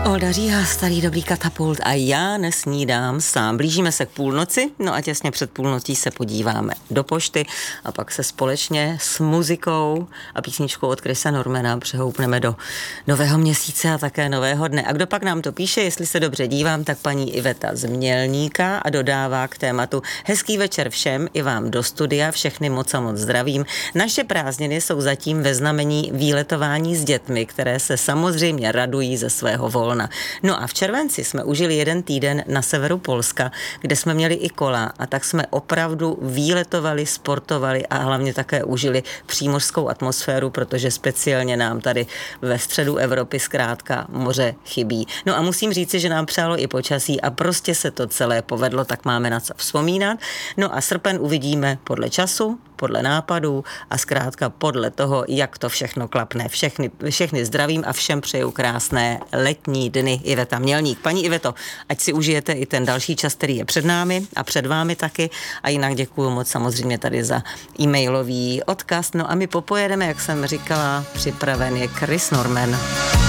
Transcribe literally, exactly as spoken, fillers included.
Olda Říha, starý dobrý katapult a já nesnídám sám. Blížíme se k půlnoci, no a těsně před půlnocí se podíváme do pošty a pak se společně s muzikou a písničkou od Chrisa Normana přehoupneme do nového měsíce a také nového dne. A kdo pak nám to píše, jestli se dobře dívám, tak paní Iveta z Mělníka a dodává k tématu: hezký večer všem, i vám do studia, všechny moc a moc zdravím. Naše prázdniny jsou zatím ve znamení výletování s dětmi, které se samozřejmě radují ze svého volna. No a v červenci jsme užili jeden týden na severu Polska, kde jsme měli i kola, a tak jsme opravdu výletovali, sportovali a hlavně také užili přímořskou atmosféru, protože speciálně nám tady ve středu Evropy zkrátka moře chybí. No a musím říci, že nám přálo i počasí a prostě se to celé povedlo, tak máme na co vzpomínat. No a srpen uvidíme podle času, podle nápadů a zkrátka podle toho, jak to všechno klapne. Všechny, všechny zdravím a všem přeju krásné letní dny. Iveta Mělník. Paní Iveto, ať si užijete i ten další čas, který je před námi a před vámi taky. A jinak děkuju moc samozřejmě tady za e-mailový odkaz. No a my popojedeme, jak jsem říkala, připraven je Chris Norman.